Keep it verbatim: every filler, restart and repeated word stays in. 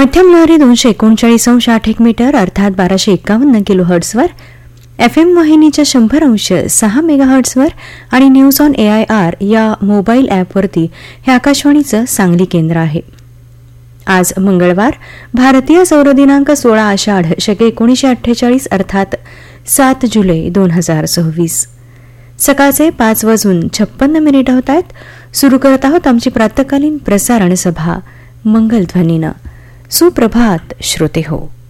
मध्यम लहरी दोनशे एकोणचाळीस अंश आठ एक मीटर अर्थात बाराशे एक्कावन्न किलो हर्ट्सवर, एफ एम वाहिनीच्या शंभर अंश सहा मेगा हर्ट्सवर आणि news on A I R या मोबाईल ॲपवरती हे आकाशवाणीचं सांगली केंद्र आहे. आज मंगळवार, भारतीय सौर दिनांक सोळा आषाढ शके एकोणीसशे अठ्ठेचाळीस अर्थात सात जुलै दोन हजार सव्वीस. सकाळचे पाच वाजून छप्पन्न मिनिटं होत आहेत. सुरू करत आहोत आमची प्रातःकालीन प्रसारण सभा मंगलध्वनीनं. सुप्रभात श्रोते हो.